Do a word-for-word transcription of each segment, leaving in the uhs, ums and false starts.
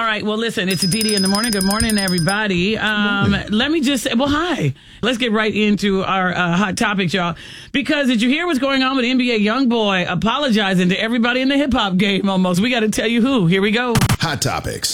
right. Well, listen, it's Didi in the morning. Good morning, everybody. Um, morning. Let me just say, well, hi. Let's get right into our uh, hot topics, y'all. Because did you hear what's going on with N B A YoungBoy apologizing to everybody in the hip hop game almost? We got to tell you who. Here we go. Hot topics.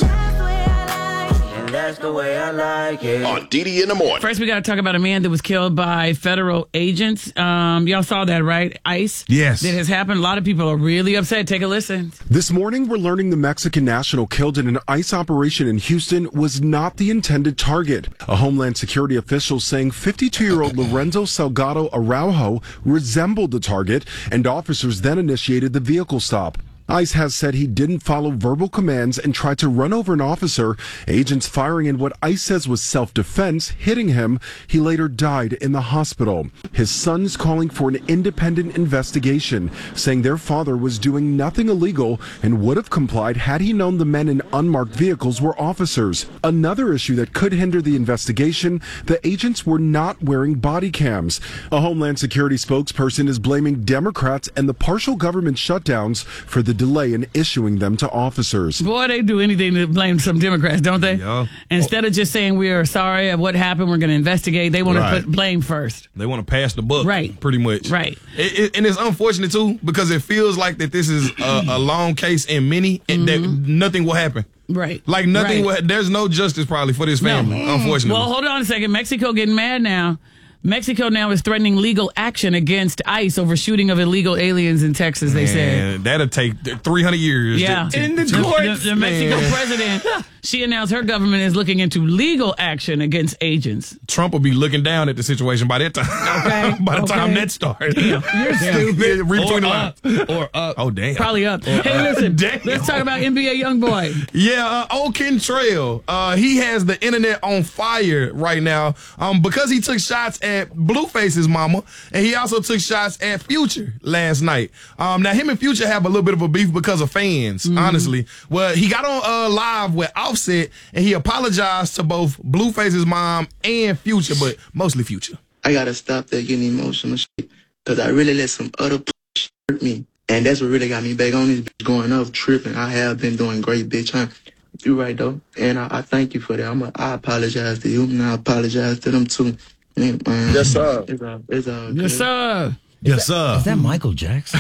That's the way I like it. On Didi in the morning. First, we got to talk about a man that was killed by federal agents. Um, y'all saw that, right? ICE. Yes. That has happened. A lot of people are really upset. Take a listen. This morning, we're learning the Mexican national killed in an ICE operation in Houston was not the intended target. A Homeland Security official saying fifty-two-year-old Lorenzo Salgado Araujo resembled the target, and officers then initiated the vehicle stop. ICE has said he didn't follow verbal commands and tried to run over an officer. Agents firing in what ICE says was self-defense, hitting him. He later died in the hospital. His son's calling for an independent investigation, saying their father was doing nothing illegal and would have complied had he known the men in unmarked vehicles were officers. Another issue that could hinder the investigation, the agents were not wearing body cams. A Homeland Security spokesperson is blaming Democrats and the partial government shutdowns for the delay in issuing them to officers. Boy, they do anything to blame some Democrats, don't they? Yeah. Instead of just saying we are sorry of what happened, we're going to investigate, they want Right. to put blame first. They want to pass the buck, Right. pretty much. Right. It, it, and it's unfortunate, too, because it feels like that this is a, a long case in many, and that nothing will happen. Right. Like, nothing Right. will, there's no justice probably for this family, No. unfortunately. Well, hold on a second. Mexico getting mad now. Mexico now is threatening legal action against ICE over shooting of illegal aliens in Texas, they said. Man, that'll take three hundred years. Yeah. To, to, In the to- courts. The, the Mexico Man. president, she announced her government is looking into legal action against agents. Trump will be looking down at the situation by that time. Okay. by the Okay. time that starts. You're stupid. Read between the Or lines. up. Or up. Oh, damn. Probably up. Hey, listen, Damn. let's talk about N B A YoungBoy. Yeah, uh, old Kentrell, uh, he has the internet on fire right now um, because he took shots at Blueface's mama, and he also took shots at Future last night. Um, now, him and Future have a little bit of a beef because of fans, mm-hmm. honestly. Well, he got on uh, live with Offset, and he apologized to both Blueface's mom and Future, but mostly Future. I gotta stop that getting emotional shit, because I really let some other shit hurt me. And that's what really got me back on this bitch going off, tripping. I have been doing great, bitch. Huh? You're right, though. And I, I thank you for that. I'm a, I apologize to you, and I apologize to them, too. Man, man, Yes, sir. It's all, it's all good. Yes, sir. Yes, sir. Is that Michael Jackson?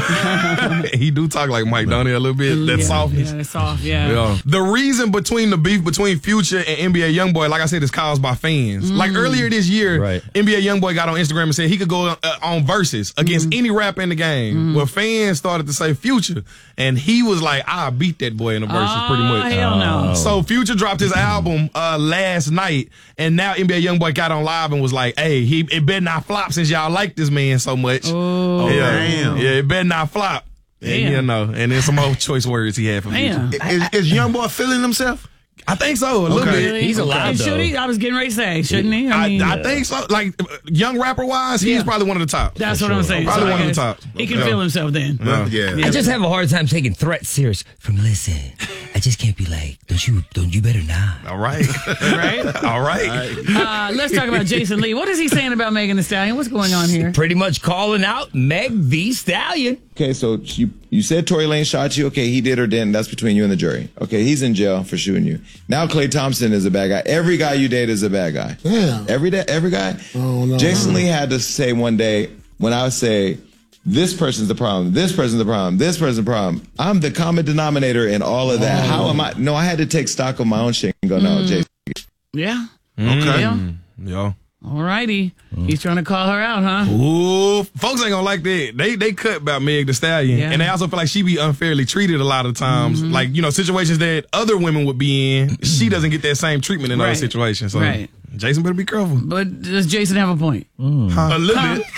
He do talk like Mike, don't he, a little bit? That yeah, softness. Yeah, that's soft, yeah. Yeah. The reason between the beef between Future and N B A YoungBoy, like I said, is caused by fans. Mm. Like earlier this year, Right. N B A YoungBoy got on Instagram and said he could go uh, on verses against Mm. any rapper in the game. Well, fans started to say Future, and he was like, "I beat that boy in the verses, Oh, pretty much." hell no. So Future dropped his album uh, last night, and now N B A YoungBoy got on live and was like, "Hey, he it better not flop since y'all like this man so much." Oh, yeah, damn. yeah, it better not flop. And, Damn. you know, and then some more choice words he had for Future. Damn. Is, is young boy feeling himself? I think so, a little Okay. bit. He's allowed, And should though. he? I was getting ready to say, shouldn't he? I, mean, I think so. Like, young rapper wise, he's Yeah. probably one of the top. that's what I'm saying. Probably So I one of the guess top. He can Yeah. feel himself then. Yeah. Yeah. I just have a hard time taking threats serious. From listen, I just can't be like, don't you, don't you better not. All right. Right? All right. Uh, let's talk about Jason Lee. What is he saying about Megan Thee Stallion? What's going on here? Pretty much calling out Meg Thee Stallion. Okay, so you you said Tory Lane shot you. Okay, he did or didn't. That's between you and the jury. Okay, he's in jail for shooting you. Now Klay Thompson is a bad guy. Every guy you date is a bad guy. Yeah. Every day, every guy. Oh, no. Jason Lee had to say one day when I would say, this person's the problem, this person's the problem, this person's the problem. I'm the common denominator in all of that. Oh. How am I? No, I had to take stock of my own shit and go, no, Mm. Jason. Yeah. Okay. Yeah. Yeah. All righty. He's trying to call her out, huh? Ooh, folks ain't gonna like that. They they cut about Meg Thee Stallion, Yeah. and they also feel like she be unfairly treated a lot of times. Mm-hmm. Like, you know, situations that other women would be in, she doesn't get that same treatment in Right. those situations. So Right. Jason better be careful. But does Jason have a point? A little bit.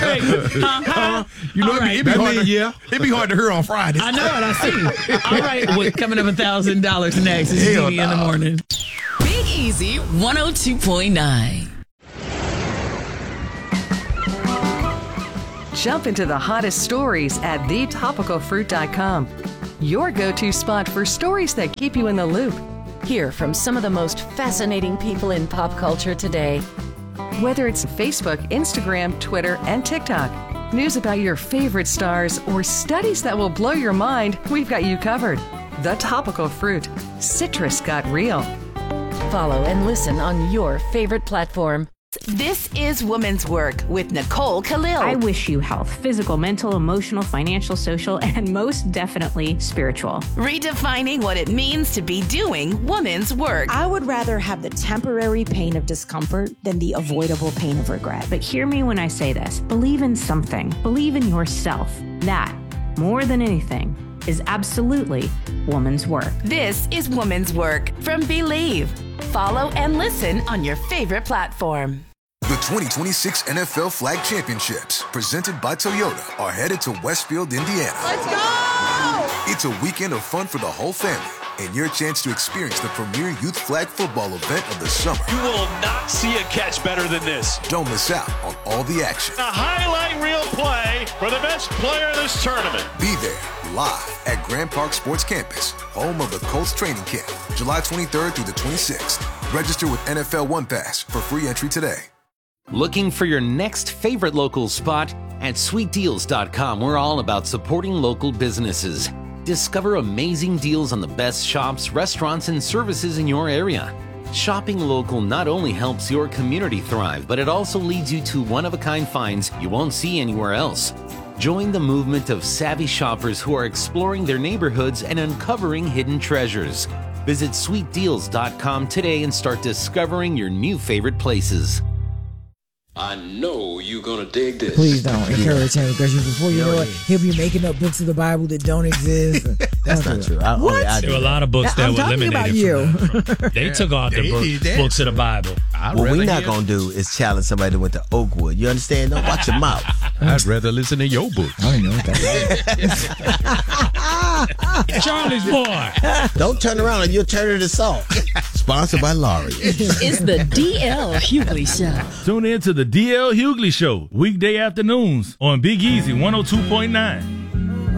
Huh? Huh? You know, All it'd be, right. it'd be That hard mean, to, yeah. it'd be hard to hear on Fridays. I know it. I see. All right. Well, coming up a thousand dollars next. It's Hell Didi in the no. morning. Big Easy one oh two point nine. Jump into the hottest stories at the topical fruit dot com. Your go-to spot for stories that keep you in the loop. Hear from some of the most fascinating people in pop culture today. Whether it's Facebook, Instagram, Twitter, and TikTok. News about your favorite stars or studies that will blow your mind, we've got you covered. The Topical Fruit. Citrus got real. Follow and listen on your favorite platform. This is Woman's Work with Nicole Khalil. I wish you health, physical, mental, emotional, financial, social, and most definitely spiritual. Redefining what it means to be doing woman's work. I would rather have the temporary pain of discomfort than the avoidable pain of regret. But hear me when I say this. Believe in something. Believe in yourself. That, more than anything, is absolutely woman's work. This is Woman's Work from Believe. Follow and listen on your favorite platform. The twenty twenty-six N F L Flag Championships, presented by Toyota, are headed to Westfield, Indiana. Let's go! It's a weekend of fun for the whole family and your chance to experience the premier youth flag football event of the summer. You will not see a catch better than this. Don't miss out on all the action. A highlight reel play for the best player of this tournament. Be there live at Grand Park Sports Campus, home of the Colts training camp, July twenty-third through the twenty-sixth. Register with N F L One Pass for free entry today. Looking for your next favorite local spot? At sweet deals dot com, we're all about supporting local businesses. Discover amazing deals on the best shops, restaurants, and services in your area. Shopping local not only helps your community thrive, but it also leads you to one-of-a-kind finds you won't see anywhere else. Join the movement of savvy shoppers who are exploring their neighborhoods and uncovering hidden treasures. Visit sweet deals dot com today and start discovering your new favorite places. I know you're gonna dig this. Please don't encourage him, because before you know it, he'll be making up books of the Bible that don't exist. That's not true. I, What? I There were a lot of books that I'm were talking eliminated. about from you. that. They took off the They book, did that. books of the Bible. What we're not going to do is challenge somebody that went to Oakwood. You understand? Don't watch your mouth. I'd rather listen to your book. I don't know what that Charlie's boy. Don't turn around and you'll turn it to salt. Sponsored by Laurie. It's the D L Hughley Show. Tune in to the D L Hughley Show, weekday afternoons on Big Easy one oh two point nine.